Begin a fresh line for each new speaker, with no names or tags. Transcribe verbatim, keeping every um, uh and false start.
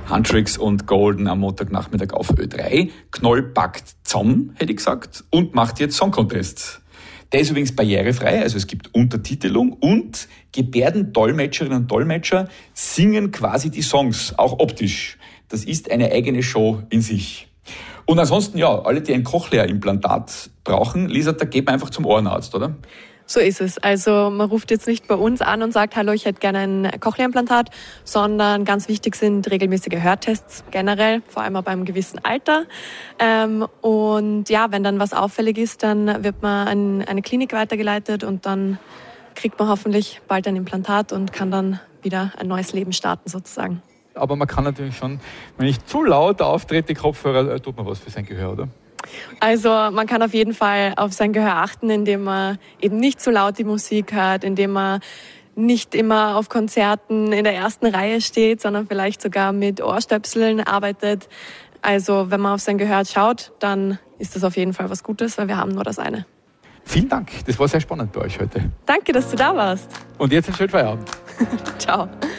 Huntrix und Golden am Montagnachmittag auf Ö drei. Knoll packt zusammen, hätte ich gesagt, und macht jetzt Song Contest. Der ist übrigens barrierefrei, also es gibt Untertitelung und Gebärdendolmetscherinnen und Dolmetscher singen quasi die Songs, auch optisch. Das ist eine eigene Show in sich. Und ansonsten, ja, alle, die ein Cochlea-Implantat brauchen, Lisa, da geht man einfach zum Ohrenarzt, oder?
So ist es. Also man ruft jetzt nicht bei uns an und sagt, hallo, ich hätte gerne ein Cochlea-Implantat, sondern ganz wichtig sind regelmäßige Hörtests generell, vor allem ab einem gewissen Alter. Ähm, und ja, wenn dann was auffällig ist, dann wird man an eine Klinik weitergeleitet und dann kriegt man hoffentlich bald ein Implantat und kann dann wieder ein neues Leben starten sozusagen.
Aber man kann natürlich schon, wenn ich zu laut auftrete, Kopfhörer, tut man was für sein Gehör, oder?
Also man kann auf jeden Fall auf sein Gehör achten, indem man eben nicht zu laut die Musik hört, indem man nicht immer auf Konzerten in der ersten Reihe steht, sondern vielleicht sogar mit Ohrstöpseln arbeitet. Also wenn man auf sein Gehör schaut, dann ist das auf jeden Fall was Gutes, weil wir haben nur das eine.
Vielen Dank, das war sehr spannend bei euch heute.
Danke, dass du da warst.
Und jetzt einen schönen Feierabend.
Ciao.